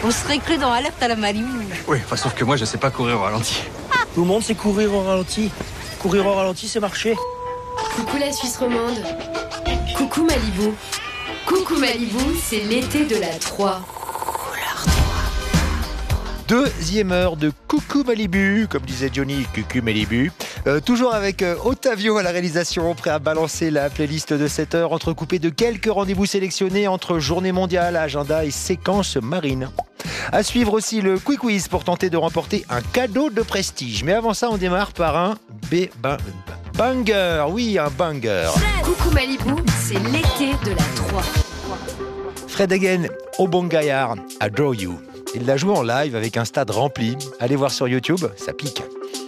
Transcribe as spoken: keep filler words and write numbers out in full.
On serait cru dans Alerte à la Malibu. Oui, enfin, sauf que moi, je sais pas courir au ralenti. Tout le monde sait courir au ralenti. Courir au ralenti, c'est marcher. Coucou la Suisse romande. Coucou Malibu. Coucou Malibu, c'est l'été de la trois. Deuxième heure de Coucou Malibu, comme disait Johnny, Coucou Malibu. Euh, toujours avec euh, Ottavio à la réalisation, prêt à balancer la playlist de cette heure, entrecoupée de quelques rendez-vous sélectionnés entre journée mondiale, agenda et séquences marines. À suivre aussi le Quick Quiz pour tenter de remporter un cadeau de prestige. Mais avant ça, on démarre par un B ba- banger. Oui, un banger. Coucou Malibu, c'est l'été de la trois. Fred Again, au bon gaillard, Adore You. Il l'a joué en live avec un stade rempli. Allez voir sur YouTube, ça pique.